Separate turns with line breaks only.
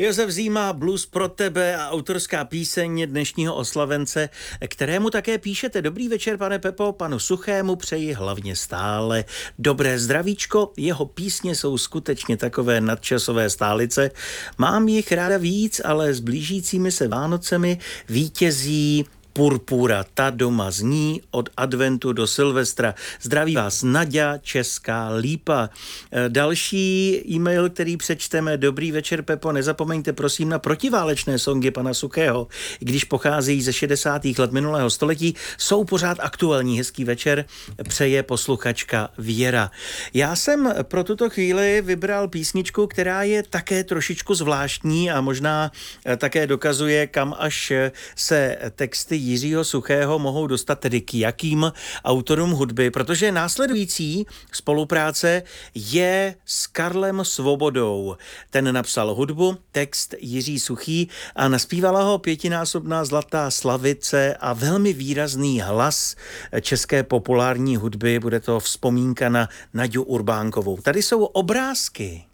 Josef Zíma, Blues pro tebe a autorská píseň dnešního oslavence, kterému také píšete. Dobrý večer, pane Pepo, panu Suchému přeji hlavně stále dobré zdravíčko. Jeho písně jsou skutečně takové nadčasové stálice. Mám jich ráda víc, ale s blížícími se Vánocemi vítězí Purpura, ta doma zní od adventu do Silvestra. Zdraví vás Naďa, Česká Lípa. Další e-mail, který přečteme. Dobrý večer, Pepo, nezapomeňte prosím na protiválečné songy pana Suchého. I když pocházejí ze 60. let minulého století, jsou pořád aktuální. Hezký večer, přeje posluchačka Věra. Já jsem pro tuto chvíli vybral písničku, která je také trošičku zvláštní a možná také dokazuje, kam až se texty Jiřího Suchého mohou dostat, tedy k jakým autorům hudby, protože následující spolupráce je s Karlem Svobodou. Ten napsal hudbu, text Jiří Suchý a naspívala ho pětinásobná zlatá slavice a velmi výrazný hlas české populární hudby. Bude to vzpomínka na Naďu Urbánkovou. Tady jsou obrázky.